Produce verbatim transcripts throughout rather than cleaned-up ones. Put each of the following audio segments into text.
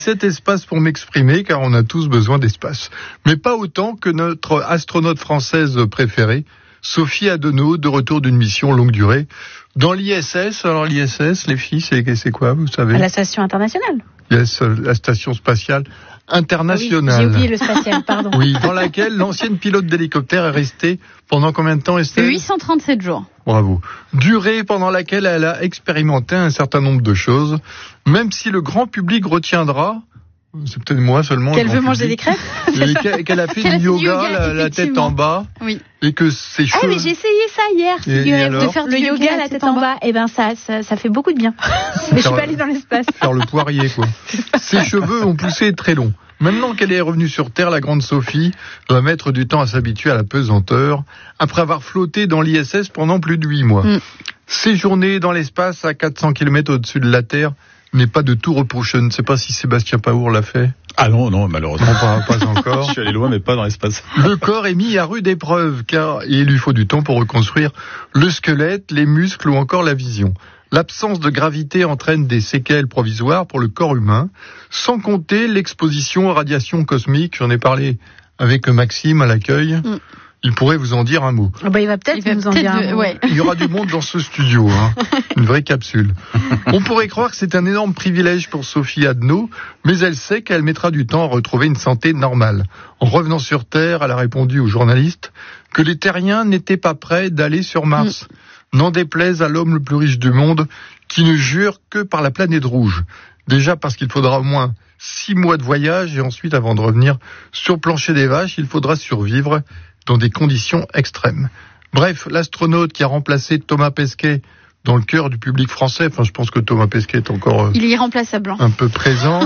Cet espace pour m'exprimer, car on a tous besoin d'espace. Mais pas autant que notre astronaute française préférée, Sophie Adenau, de retour d'une mission longue durée dans l'I S S. Alors l'I S S, les filles, c'est, c'est quoi, vous savez ? La station internationale. Yes, la station spatiale internationale. Ah oui, j'ai oublié le spatial, pardon. Oui, dans laquelle l'ancienne pilote d'hélicoptère est restée pendant combien de temps, Estelle ? huit cent trente-sept jours. Bravo. Durée pendant laquelle elle a expérimenté un certain nombre de choses, même si le grand public retiendra, c'est peut-être moi seulement. Qu'elle veut manger des crêpes. Qu'elle, qu'elle a fait qu'elle du a fait yoga, du yoga la, la tête en bas. Oui. Et que ses cheveux. Ah, mais j'ai essayé ça hier, figurez-vous, de faire le yoga, la tête en bas. Eh ben, ça, ça, ça fait beaucoup de bien. Mais je suis pas allée dans l'espace. Faire le poirier, quoi. Ses cheveux ont poussé très long. Maintenant qu'elle est revenue sur Terre, la grande Sophie va mettre du temps à s'habituer à la pesanteur, après avoir flotté dans l'I S S pendant plus de huit mois. Mm. Séjourner dans l'espace à quatre cents kilomètres au-dessus de la Terre n'est pas de tout repos. Je ne sais pas si Sébastien Paour l'a fait. Ah non, non, malheureusement pas, pas encore. Je suis allé loin, mais pas dans l'espace. Le corps est mis à rude épreuve, car il lui faut du temps pour reconstruire le squelette, les muscles ou encore la vision. L'absence de gravité entraîne des séquelles provisoires pour le corps humain, sans compter l'exposition aux radiations cosmiques. J'en ai parlé avec Maxime à l'accueil. Mm. Il pourrait vous en dire un mot. Oh bah il va peut-être il va nous peut-être en dire un mot. Ouais. Il y aura du monde dans ce studio, hein. Une vraie capsule. On pourrait croire que c'est un énorme privilège pour Sophie Adenau, mais elle sait qu'elle mettra du temps à retrouver une santé normale. En revenant sur Terre, elle a répondu aux journalistes que les terriens n'étaient pas prêts d'aller sur Mars. Mm. N'en déplaise à l'homme le plus riche du monde, qui ne jure que par la planète rouge. Déjà parce qu'il faudra au moins six mois de voyage, et ensuite, avant de revenir sur le plancher des vaches, il faudra survivre dans des conditions extrêmes. Bref, l'astronaute qui a remplacé Thomas Pesquet dans le cœur du public français, enfin je pense que Thomas Pesquet est encore euh, il est irremplaçable, un peu présent,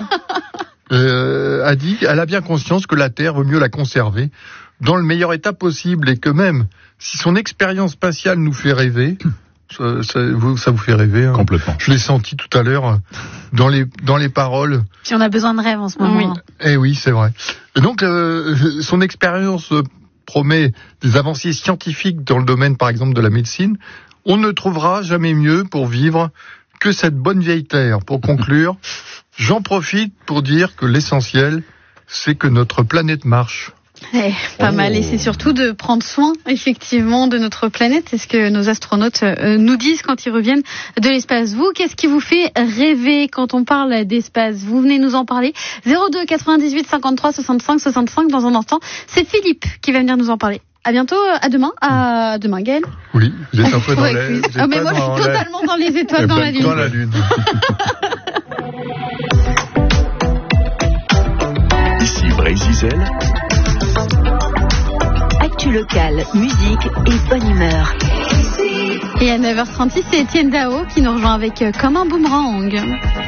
euh, a dit qu'elle a bien conscience que la Terre vaut mieux la conserver dans le meilleur état possible, et que même si son expérience spatiale nous fait rêver, ça, ça, vous, ça vous fait rêver, hein. Complètement. Je l'ai senti tout à l'heure dans les, dans les paroles. Si on a besoin de rêve en ce moment. Oui. Eh oui, c'est vrai. Et donc, euh, son expérience promet des avancées scientifiques dans le domaine, par exemple, de la médecine. On ne trouvera jamais mieux pour vivre que cette bonne vieille Terre. Pour conclure, j'en profite pour dire que l'essentiel, c'est que notre planète marche. Eh, pas oh. mal, et c'est surtout de prendre soin effectivement de notre planète. C'est ce que nos astronautes euh, nous disent quand ils reviennent de l'espace. Vous, qu'est-ce qui vous fait rêver quand on parle d'espace ? Vous venez nous en parler. zéro deux quatre-vingt-dix-huit cinquante-trois soixante-cinq soixante-cinq. Dans un instant, c'est Philippe qui va venir nous en parler. À bientôt, à demain. À demain, Gaël. Oui, vous êtes un peu dans les... Ah, mais moi, je suis totalement dans les étoiles, dans la lune. Dans la lune. Ici Brésil. Actu local, musique et bonne humeur. Et à neuf heures trente-six, c'est Étienne Dao qui nous rejoint avec Comme un boomerang.